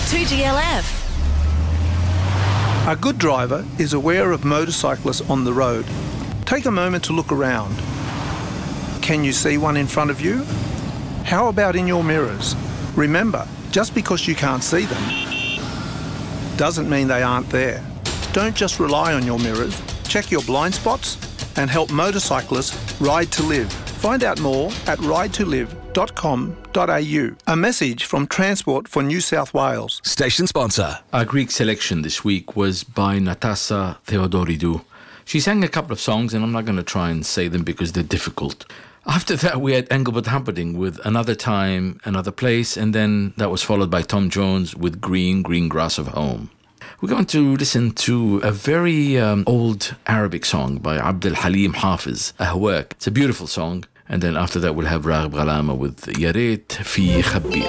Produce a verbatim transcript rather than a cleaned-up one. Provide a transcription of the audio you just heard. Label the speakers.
Speaker 1: two G L F.
Speaker 2: A good driver is aware of motorcyclists on the road. Take a moment to look around. Can you see one in front of you? How about in your mirrors? Remember, just because you can't see them doesn't mean they aren't there. Don't just rely on your mirrors. Check your blind spots and help motorcyclists ride to live. Find out more at ride to live dot com dot a u. A message from Transport for New South Wales.
Speaker 3: Station sponsor.
Speaker 4: Our Greek selection this week was by Natasa Theodoridou. She sang a couple of songs, and I'm not going to try and say them because they're difficult. After that, we had Engelbert Humperdinck with Another Time, Another Place, and then that was followed by Tom Jones with Green, Green Grass of Home. We're going to listen to a very um, old Arabic song by Abdel Halim Hafiz, Ahwak. It's a beautiful song. And then after that, we'll have Raghib Ghalama with Ya Reit Fi Khabbi.